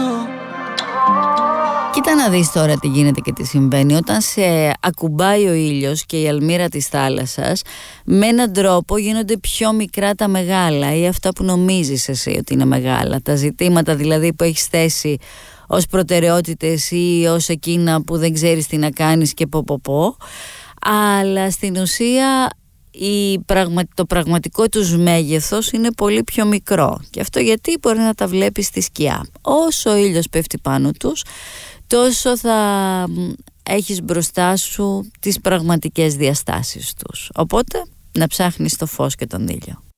Κοίτα να δεις τώρα τι γίνεται και τι συμβαίνει. Όταν σε ακουμπάει ο ήλιος και η αλμύρα της θάλασσας, με έναν τρόπο γίνονται πιο μικρά τα μεγάλα ή αυτά που νομίζεις εσύ ότι είναι μεγάλα. Τα ζητήματα δηλαδή που έχεις θέσει ως προτεραιότητες ή ως εκείνα που δεν ξέρεις τι να κάνεις και πω. Αλλά στην ουσία το πραγματικό τους μέγεθος είναι πολύ πιο μικρό. Και αυτό γιατί μπορεί να τα βλέπεις στη σκιά. Όσο ο ήλιος πέφτει πάνω τους, τόσο θα έχεις μπροστά σου τις πραγματικές διαστάσεις τους. Οπότε να ψάχνεις το φως και τον ήλιο.